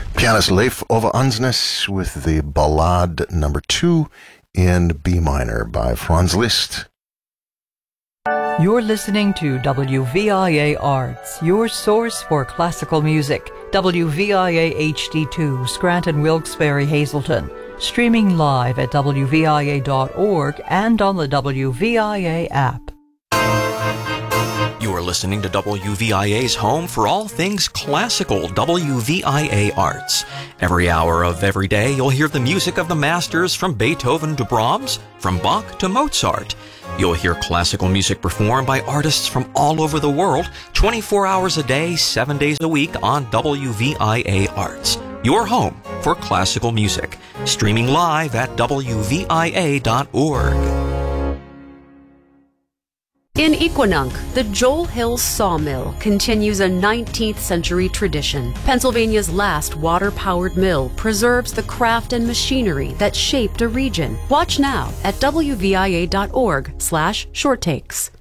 Pianist Leif Ove Andsnes with the Ballade number 2 in B minor by Franz Liszt. You're listening to WVIA Arts, your source for classical music. WVIA HD2, Scranton, Wilkes-Barre, Hazleton. Streaming live at WVIA.org and on the WVIA app. You are listening to WVIA's home for all things classical, WVIA Arts. Every hour of every day, you'll hear the music of the masters from Beethoven to Brahms, from Bach to Mozart. You'll hear classical music performed by artists from all over the world, 24 hours a day, 7 days a week on WVIA Arts. Your home for classical music. Streaming live at WVIA.org. In Equinunk, the Joel Hill Sawmill continues a 19th century tradition. Pennsylvania's last water-powered mill preserves the craft and machinery that shaped a region. Watch now at WVIA.org/shorttakes.